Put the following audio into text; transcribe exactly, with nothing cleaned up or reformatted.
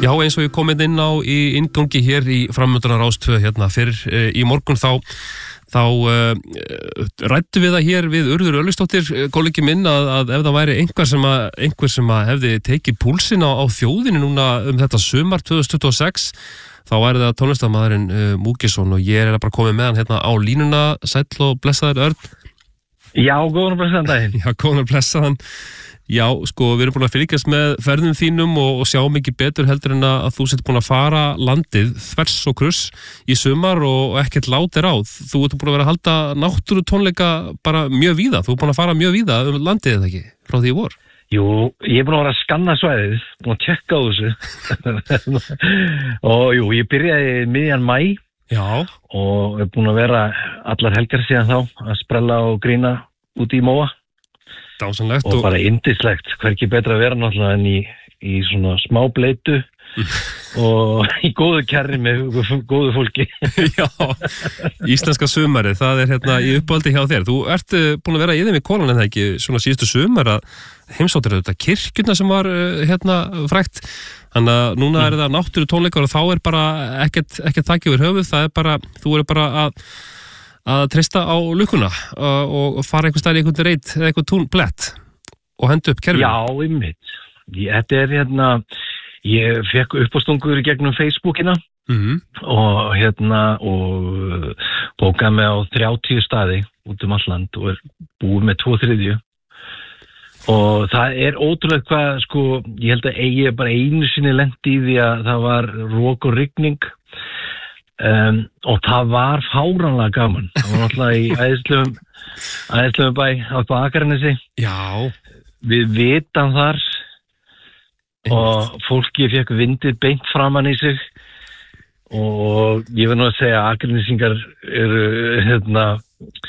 Já, eins og ég kom inn á í inngangi hér í framöndunar ástöð hérna fyrir e, í morgun þá þá uh, rættu við það hér við Urður Örlygsdóttir, kollegi minn, að, að ef það væri einhver sem að, einhver sem að hefði tekið púlsinn á, á þjóðinni núna um þetta sumar tvö þúsund tuttugu og sex, þá væri það tónlistarmaðurinn uh, Múkisson, og ég er bara komið með hann hérna á línuna. Sæll og blessaður, Örn. Já, góðan og blessaðan daginn. Já, góðan og blessaðan. Já, sko, við erum búin að fylgjast með ferðum þínum og, og sjá mikið betur heldur en að þú sett búin að fara landið þvers og kruss í sumar og ekkert lát er á. Þú ert búin að vera að halda náttúrutónleika bara mjög víða. Þú ert búin að fara mjög víða um landið, eða ekki, frá því í vor? Jú, ég er búin að vera að skanna svæðið, búin að tjekka á þessu. Og jú, ég byrjaði miðjan maí. Já. Og er búin að vera allar helgar síðan þá að sprella og grína út í móa. Dásanlegt og, og bara yndislegt, hverki betra að vera náttúrulega en í, í svona smá bleitu og í góðu kerri með góðu fólki. Já, íslenska sumarið, það er hérna í uppáldi hjá þér. Þú ert uh, búin að vera í þeim í Kólan en það ekki svona síðustu sumar að heimsóttir þetta kirkjuna sem var uh, hérna frægt. Þannig að núna er það náttúrutónleikar og þá er bara ekkert, ekkert þakki yfir höfuð, það er bara, þú er bara að að treysta á lukkuna uh, og fara einhver stær í einhvern reit eða einhvern tún blett og henda upp kerfinu. Já, einmitt. Þetta er hérna, ég fekk uppástungur gegnum Facebookina mm-hmm. og hérna og bókaði mig á þrjátíu staði út um all land og er búið með tvo þriðju. Og það er ótrúlega hvað, sko, ég held að eigi bara einu sinni lent í því að það var rok og rigning. Um, og það var fáránlega gaman. Það var náttúrulega í æðislegum æðislegum bæ á Akranesi. Já. Við vitam þar Einmitt. Og fólki fekk vindið beint framan í sig og ég vil nú að segja að Akranesingar eru hérna